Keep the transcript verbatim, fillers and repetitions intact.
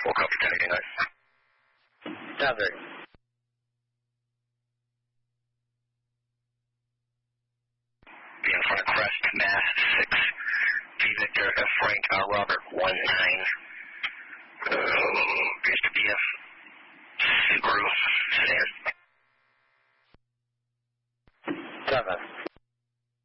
four, copy ten eighty-nine. Traffic. Be in front of Crest, Mass six, T Victor, F Frank, uh, Robert one nine.